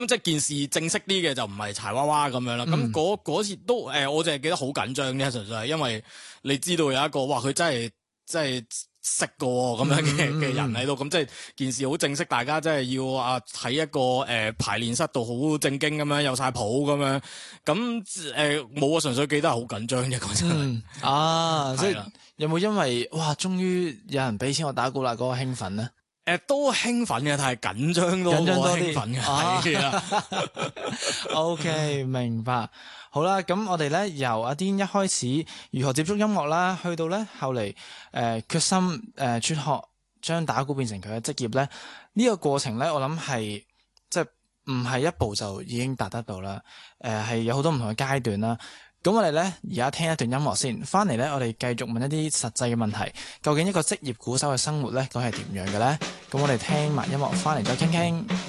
咁即係件事正式啲嘅就唔係柴娃娃咁樣啦。咁嗰次都我淨係記得好緊張啫，純粹係因為你知道有一個哇佢真係識個咁樣嘅人喺度，咁即係件事好正式，大家真係要喺一個排練室度好正經咁樣有晒譜咁樣，咁冇啊，純粹記得係好緊張啫講真。 即係有冇因為哇終於有人俾錢我打鼓啦嗰個興奮咧？ 都興奮嘅，但係緊張多啲。興奮嘅係啊。 OK， 明白。好啦，咁我哋咧由阿癲一開始如何接觸音樂啦，去到咧後嚟決心輟學將打鼓變成佢嘅職業咧，呢個過程咧我諗係即係唔係一步就已經達得到啦。係有好多唔同嘅階段啦。咁我哋咧而家聽一段音樂先，翻嚟咧我哋繼續問一啲實際嘅問題。究竟一個職業鼓手嘅生活咧，佢係點樣嘅咧？咁我哋聽埋音樂翻嚟再傾傾。